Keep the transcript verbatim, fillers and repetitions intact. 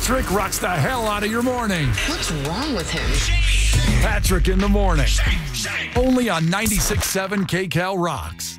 Patrick rocks the hell out of your morning. What's wrong with him? Patrick in the morning. Only on ninety-six point seven K Cal Rocks.